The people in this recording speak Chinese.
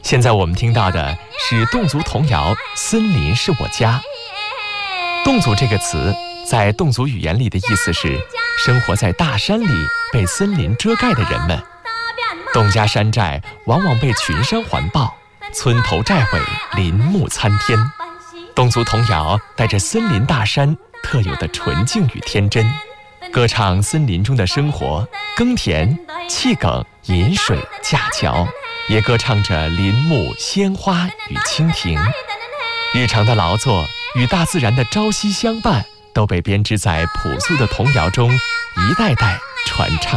现在我们听到的是侗族童谣《森林是我家》。侗族这个词在侗族语言里的意思是生活在大山里被森林遮盖的人们。侗家山寨往往被群山环抱，村头寨尾，林木参天。侗族童谣带着森林大山特有的纯净与天真，歌唱森林中的生活、耕田、弃埂、饮水、架桥，也歌唱着林木、鲜花与蜻蜓。日常的劳作与大自然的朝夕相伴，都被编织在朴素的童谣中，一代代传唱